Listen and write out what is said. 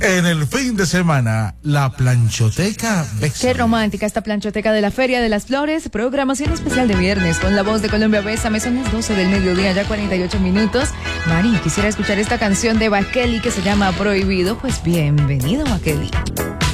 En el fin de semana, la planchoteca Bésame. Qué romántica esta planchoteca de la Feria de las Flores. Programación especial de viernes con la voz de Colombia Bésame. Son las 12 del mediodía, ya 48 minutos. Mari, quisiera escuchar esta canción de Bakeli que se llama Prohibido. Pues bienvenido, Bakeli.